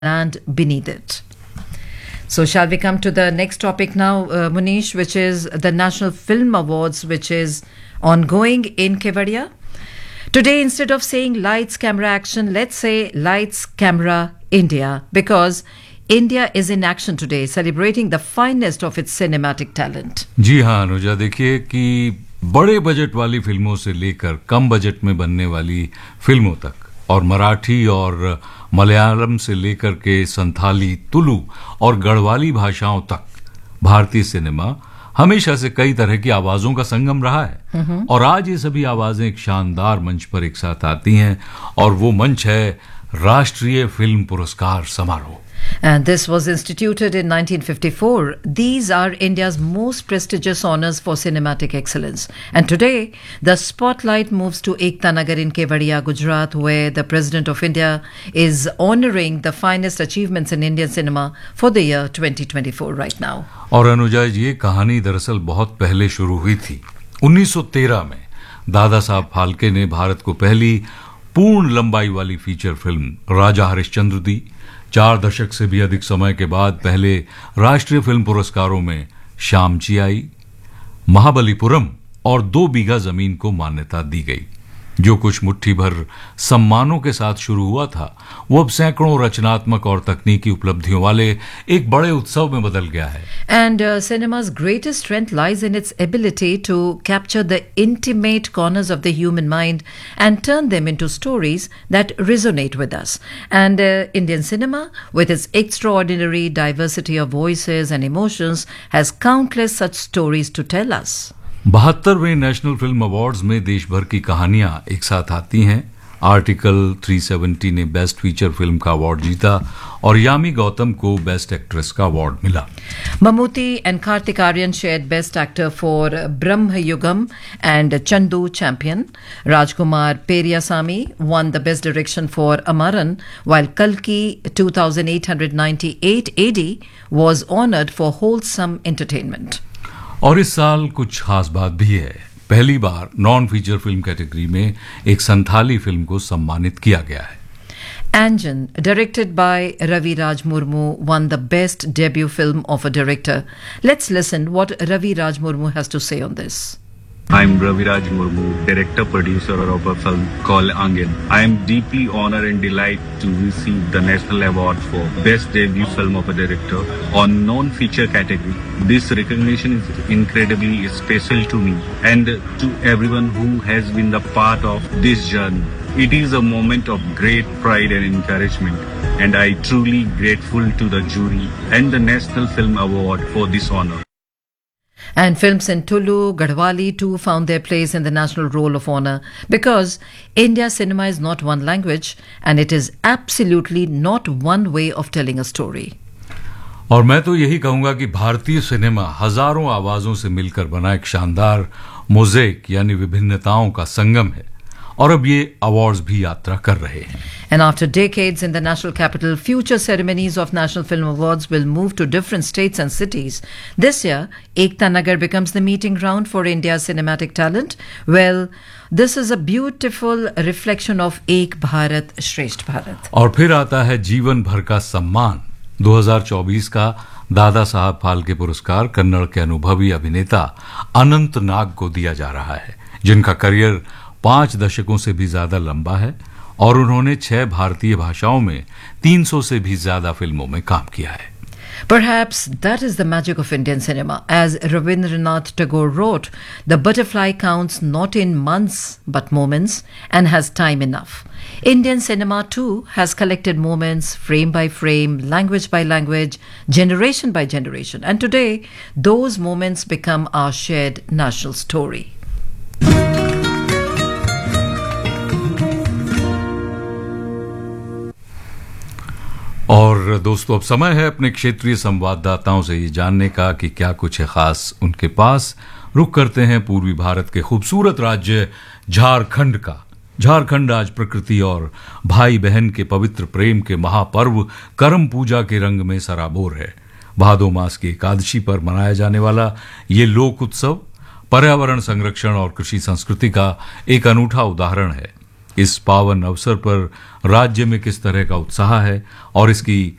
land beneath it. So shall we come to the next topic now, Munish, which is the National Film Awards, which is ongoing in Kevadia. Today, instead of saying lights, camera, action, let's say lights, camera, India, because India is in action today, celebrating the finest of its cinematic talent. जी हाँ अनुजा, देखिए कि बड़े budget वाली फिल्मों से लेकर कम budget में बनने वाली फिल्मों तक, और मराठी और मलयालम से लेकर के संथाली, तुलु और गढ़वाली भाषाओं तक भारतीय सिनेमा हमेशा से कई तरह की आवाजों का संगम रहा है। और आज ये सभी आवाजें एक शानदार मंच पर एक साथ आती हैं, और वो मंच है राष्ट्रीय फिल्म पुरस्कार समारोह। And this was instituted in 1954. These are India's most prestigious honors for cinematic excellence. And today, the spotlight moves to Ekta Nagar in Kevadia, Gujarat, where the President of India is honoring the finest achievements in Indian cinema for the year 2024 right now. और अनुजा, ये कहानी दरअसल बहुत पहले शुरू हुई थी। 1913 में दादा साहब फाल्के ने भारत को पहली पूर्ण लंबाई वाली फीचर फिल्म राजा हरिश्चंद्र दी। 4 दशक से भी अधिक समय के बाद पहले राष्ट्रीय फिल्म पुरस्कारों में श्यामची आई, महाबलीपुरम और 2 बीघा जमीन को मान्यता दी गई। जो कुछ मुट्ठी भर सम्मानों के साथ शुरू हुआ था, वो अब सैकड़ों रचनात्मक और तकनीकी उपलब्धियों वाले एक बड़े उत्सव में बदल गया है। And cinema's greatest strength lies in its ability to capture the intimate corners of the human mind and turn them into stories that resonate with us. And Indian cinema, with its extraordinary diversity of voices and emotions, has countless such stories to tell us. 72वें national film awards में देश भर की कहानियां एक साथ आती हैं। Article 370 ने बेस्ट फीचर फिल्म का अवार्ड जीता और यामी गौतम को बेस्ट एक्ट्रेस का अवार्ड मिला। Mammootty and Karthik Aryan shared Best Actor for Brahma Yugam and Chandu Champion. Rajkumar Periyasamy won the Best Direction for Amaran, while Kalki 2898 AD was honored for wholesome entertainment. और इस साल कुछ खास बात भी है। पहली बार नॉन फीचर फिल्म कैटेगरी में एक संथाली फिल्म को सम्मानित किया गया है। Anjan, directed by Ravi Raj Murmu, won the Best Debut Film of a Director. Let's listen what Ravi Raj Murmu has to say on this. I'm Ravi Raj Murmu, director, producer of a film called Angan. I am deeply honored and delighted to receive the National Award for Best Debut Film of a Director on non-feature category. This recognition is incredibly special to me and to everyone who has been the part of this journey. It is a moment of great pride and encouragement, and I truly grateful to the jury and the National Film Award for this honor. And films in Tulu, Garhwali too found their place in the National Roll of Honor, because India's cinema is not one language and it is absolutely not one way of telling a story. और मैं तो यही कहूंगा कि भारतीय cinema हजारों आवाजों से मिलकर बना एक शानदार मोज़ेक यानी विभिन्नताओं का संगम है, और अब ये अवार्ड्स भी यात्रा कर रहे हैं। And after decades in the national capital, future ceremonies of National Film Awards will move to different states and cities. This year, Ekta Nagar becomes the meeting ground for India's cinematic talent. Well, this is a beautiful reflection of Ek Bharat, Shresth Bharat. और फिर आता है जीवन भर का सम्मान। 2024 का दादा साहब फाल्के पुरस्कार कन्नड़ के अनुभवी अभिनेता अनंत नाग को दिया जा रहा है, जिनका करियर 5 दशकों से भी ज्यादा लंबा है और उन्होंने 6 भारतीय भाषाओं में 300 से भी ज्यादा फिल्मों में काम किया है। Perhaps that is the magic of Indian cinema. As Rabindranath Tagore wrote, the butterfly counts not in months but moments and has time enough. Indian cinema too has collected moments frame by frame, language by language, generation by generation. And today, those moments become our shared national story. और दोस्तों, अब समय है अपने क्षेत्रीय संवाददाताओं से ये जानने का कि क्या कुछ है खास उनके पास। रुक करते हैं पूर्वी भारत के खूबसूरत राज्य झारखंड का। झारखंड आज प्रकृति और भाई बहन के पवित्र प्रेम के महापर्व करम पूजा के रंग में सराबोर है। भादो मास की एकादशी पर मनाया जाने वाला ये लोक उत्सव पर्यावरण संरक्षण और कृषि संस्कृति का एक अनूठा उदाहरण है। इस पावन अवसर पर राज्य में किस तरह का उत्साह है और इसकी